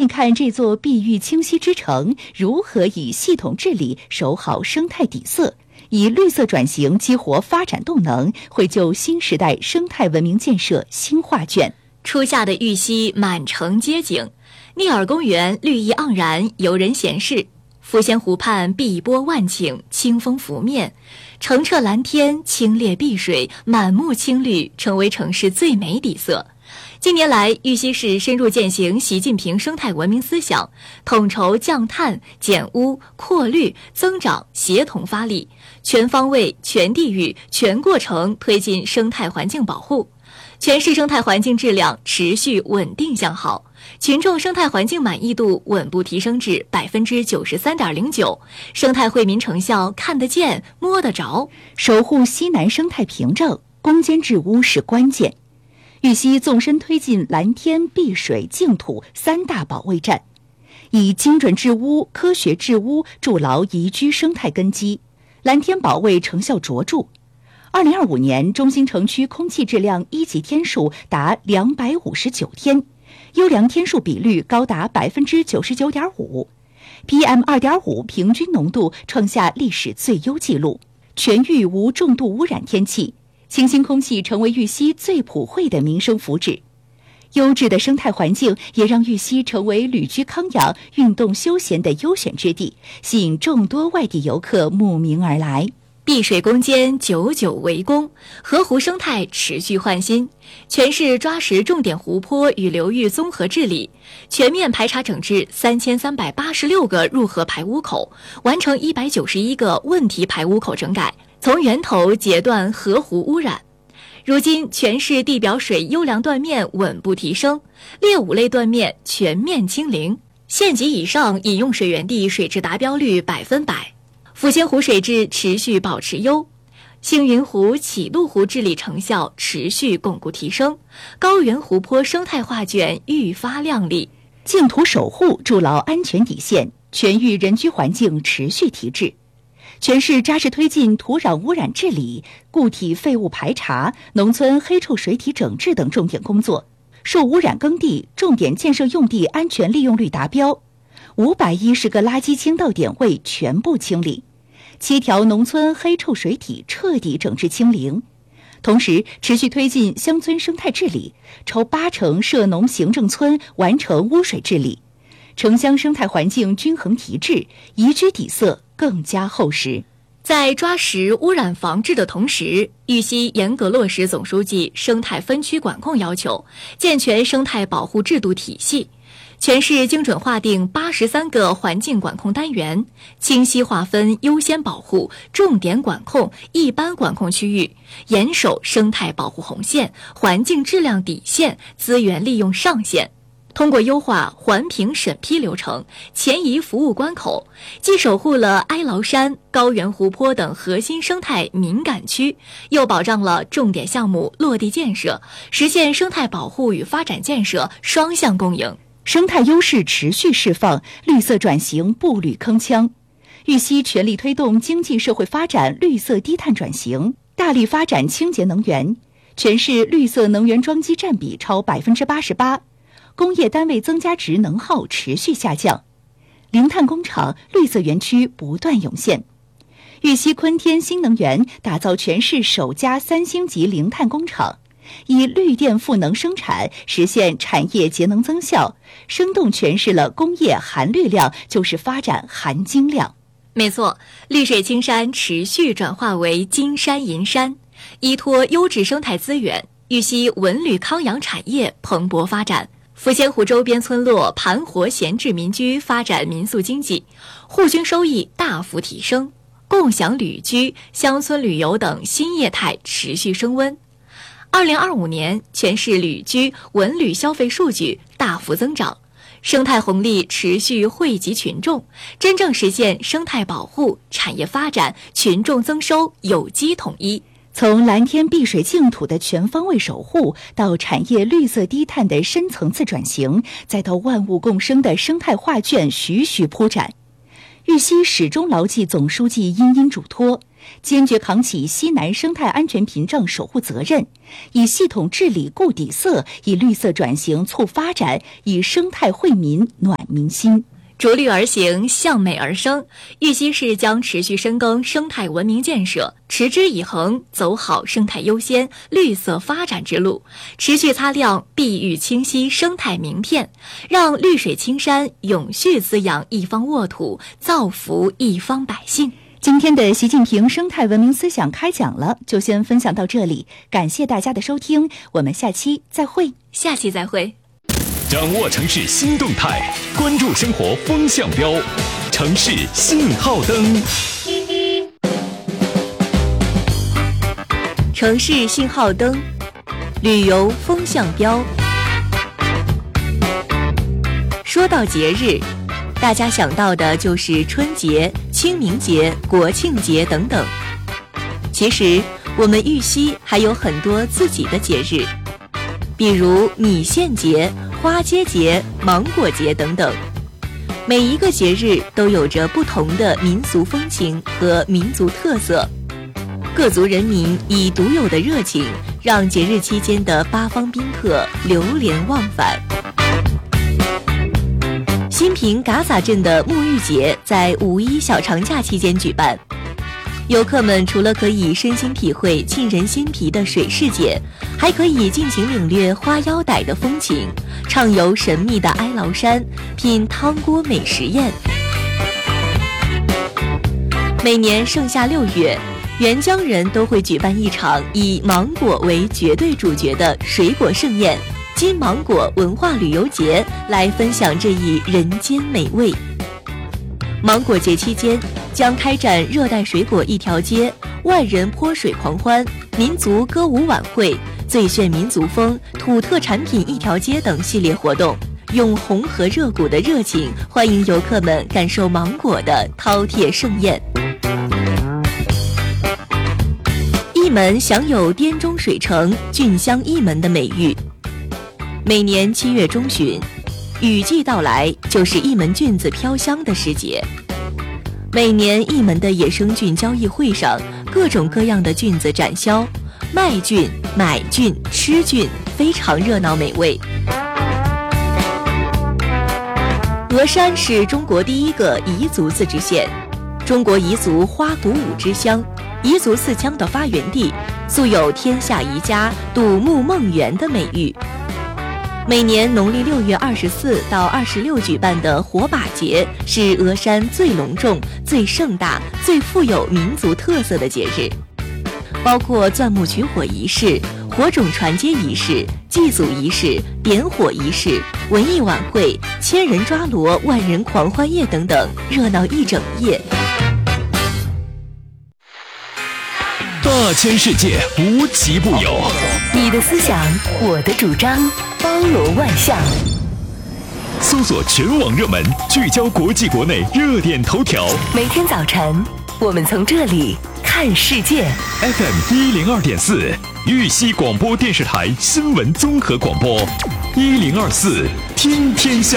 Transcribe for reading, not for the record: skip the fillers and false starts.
看这座碧玉清晰之城如何以系统治理守好生态底色，以绿色转型激活发展动能，绘就新时代生态文明建设新画卷。 初夏的玉溪满城街景，聂耳公园绿意盎然，游人闲适。抚仙湖畔碧波万顷，清风拂面，澄澈蓝天，清冽碧水，满目青绿，成为城市最美底色。近年来，玉溪市深入践行习近平生态文明思想，统筹降碳、减污、扩绿、增长，协同发力，全方位、全地域、全过程推进生态环境保护。全市生态环境质量持续稳定向好，群众生态环境满意度稳步提升至 93.09%， 生态惠民成效看得见摸得着。 守护西南生态屏障，攻坚治污是关键。玉溪纵深推进蓝天、碧水、净土三大保卫战，以精准治污、科学治污筑牢宜居生态根基，蓝天保卫成效卓著。2025年，中心城区空气质量一级天数达259天，优良天数比率高达 99.5%， PM2.5 平均浓度创下历史最优纪录，全域无重度污染天气，清新空气成为玉溪最普惠的民生福祉。优质的生态环境也让玉溪成为旅居康养、运动休闲的优选之地，吸引众多外地游客慕名而来。 碧水攻坚，久久为功，河湖生态持续焕新。全市抓实重点湖泊与流域综合治理，全面排查整治3386个入河排污口，完成191个问题排污口整改，从源头截断河湖污染。如今，全市地表水优良断面稳步提升，劣五类断面全面清零，县级以上饮用水源地水质达标率100%。抚仙湖水质持续保持优，星云湖、启路湖治理成效持续巩固提升，高原湖泊生态画卷愈发亮丽。 净土守护筑牢安全底线，全域人居环境持续提质。全市扎实推进土壤污染治理、固体废物排查、农村黑臭水体整治等重点工作，受污染耕地、重点建设用地安全利用率达标，510个垃圾倾倒点位全部清理，7条农村黑臭水体彻底整治清零。同时，持续推进乡村生态治理，超80%涉农行政村完成污水治理，城乡生态环境均衡提质，宜居底色更加厚实。 在抓实污染防治的同时，玉溪严格落实总书记生态分区管控要求，健全生态保护制度体系。全市精准划定83个环境管控单元，清晰划分优先保护、重点管控、一般管控区域，严守生态保护红线、环境质量底线、资源利用上限。通过优化环评审批流程、前移服务关口，既守护了哀牢山、高原湖泊等核心生态敏感区，又保障了重点项目落地建设，实现生态保护与发展建设双向共赢。 生态优势持续释放，绿色转型步履铿锵。玉溪全力推动经济社会发展绿色低碳转型，大力发展清洁能源，全市绿色能源装机占比超 88%， 工业单位增加值能耗持续下降，零碳工厂、绿色园区不断涌现。玉溪坤天新能源打造全市首家3星级零碳工厂，以绿电赋能生产，实现产业节能增效，生动诠释了工业含绿量就是发展含金量。 没错，绿水青山持续转化为金山银山，依托优质生态资源，玉溪文旅康养产业蓬勃发展，抚仙湖周边村落盘活闲置民居，发展民宿经济，户均收益大幅提升，共享旅居、乡村旅游等新业态持续升温。2025年，全市旅居文旅消费数据大幅增长，生态红利持续惠及群众，真正实现生态保护、产业发展、群众增收有机统一。 从蓝天碧水净土的全方位守护，到产业绿色低碳的深层次转型，再到万物共生的生态画卷徐徐铺展，玉溪始终牢记总书记殷殷嘱托， 坚决扛起西南生态安全凭证守护责任，以系统治理固底色，以绿色转型促发展，以生态惠民暖民心。 逐绿而行，向美而生。玉溪市将持续深耕生态文明建设，持之以恒走好生态优先、绿色发展之路，持续擦亮碧玉清溪生态名片，让绿水青山永续滋养一方沃土，造福一方百姓。 今天的习近平生态文明思想开讲了，就先分享到这里，感谢大家的收听，我们下期再会。 下期再会。 掌握城市新动态，关注生活风向标，城市信号灯。 城市信号灯，旅游风向标。说到节日，大家想到的就是春节、清明节、国庆节等等。其实我们玉溪还有很多自己的节日，比如米线节、花街节、芒果节等等。每一个节日都有着不同的民俗风情和民族特色，各族人民以独有的热情，让节日期间的八方宾客流连忘返。新平嘎洒镇的沐浴节在5·1小长假期间举办，游客们除了可以身心体会沁人心脾的水世界，还可以尽情领略花腰傣的风情，畅游神秘的哀牢山，品汤锅美食宴。每年盛夏6月，沅江人都会举办一场以芒果为绝对主角的水果盛宴——金芒果文化旅游节，来分享这一人间美味。芒果节期间将开展热带水果一条街、万人泼水狂欢、民族歌舞晚会、最炫民族风、土特产品一条街等系列活动，用红河热谷的热情欢迎游客们感受芒果的饕餮盛宴。义门享有滇中水城、郡香义门的美誉。每年7月中旬，雨季到来，就是义门菌子飘香的时节。每年义门的野生菌交易会上，各种各样的菌子展销，卖菌、买菌、吃菌，非常热闹美味。峨山是中国第一个彝族自治县，中国彝族花鼓舞之乡，彝族四腔的发源地，素有天下彝家、睹墓梦圆的美誉。每年农历6月24到26举办的火把节是峨山最隆重、最盛大、最富有民族特色的节日，包括钻木取火仪式、火种传接仪式、祭祖仪式、点火仪式、文艺晚会、千人抓罗、万人狂欢夜等等，热闹一整夜。 大千世界无奇不有， 你的思想，我的主张，包罗万象。 搜索全网热门，聚焦国际国内热点头条。 每天早晨，我们从这里看世界。 FM102.4，玉溪广播电视台新闻综合广播，1024听天下。